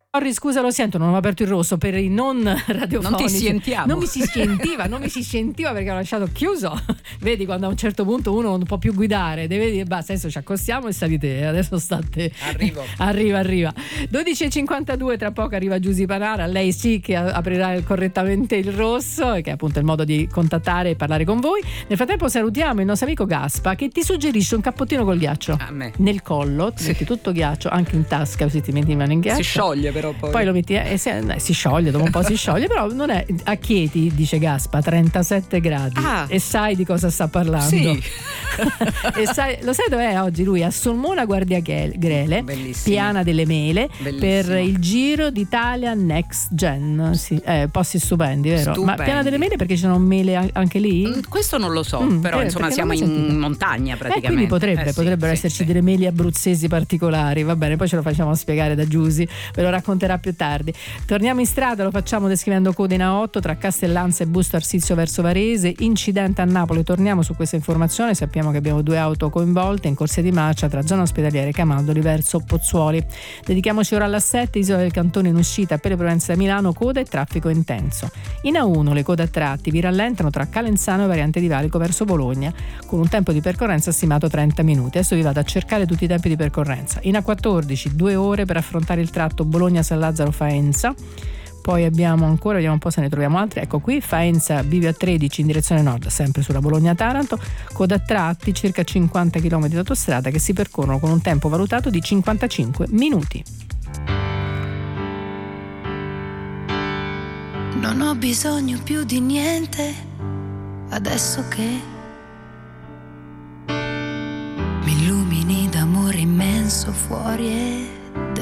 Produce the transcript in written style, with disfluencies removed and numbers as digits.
Sorry, scusa, lo sento, non ho aperto il rosso per i non radiofonici. Non ti sentiamo. Non mi si sentiva perché ho lasciato chiuso. Vedi, quando a un certo punto uno non può più guidare, deve dire basta, adesso ci accostiamo e salite, adesso state. Arriva. 12:52, tra poco arriva Giusy Panara, lei sì che aprirà correttamente il rosso, e che è appunto il modo di contattare e parlare con voi. Nel frattempo salutiamo il nostro amico Gaspa, che ti suggerisce un cappottino col ghiaccio. A me. Nel collo, ti metti tutto ghiaccio, anche in tasca così ti metti in mano in ghiaccio. Si scioglie però poi lo metti e si scioglie, dopo un po' si scioglie, però non è a Chieti, dice Gaspa, 37 gradi. E sai di cosa sta parlando. Sì. Lo sai dov'è oggi lui? A Solmona Guardia Grele, bellissimo. Piana delle Mele, bellissimo. Per il Giro d'Italia Next Gen. Sì, posti stupendi, vero? Stupendi. Ma Piana delle Mele perché ci sono mele anche lì? Questo non lo so, però insomma siamo in montagna praticamente. Quindi potrebbero esserci delle mele abruzzesi particolari, va bene, poi ce lo facciamo spiegare da Giusy, ve lo racconterà più tardi. Torniamo in strada, lo facciamo descrivendo code in A8 tra Castellanza e Busto Arsizio verso Varese, incidente a Napoli. Torniamo su questa informazione, sappiamo che abbiamo 2 auto coinvolte in corsia di marcia tra zona ospedaliera Camaldoli verso Pozzuoli. Dedichiamoci ora alla 7, Isola del Cantone in uscita per le Provenze da Milano, coda e traffico intenso. In A1 le code a tratti vi rallentano tra Calenzano e Variante di Valico verso Bologna, con un tempo di percorrenza stimato 30 minuti. Adesso vi vado a cercare tutti i tempi di percorrenza. In A14 2 ore per affrontare il tratto Bologna-San Lazzaro-Faenza. Poi abbiamo ancora, vediamo un po' se ne troviamo altri. Ecco qui, Faenza Bivio A13 in direzione nord, sempre sulla Bologna-Taranto, coda a tratti, circa 50 km di autostrada che si percorrono con un tempo valutato di 55 minuti. Non ho bisogno più di niente adesso che mi illumini d'amore immenso fuori e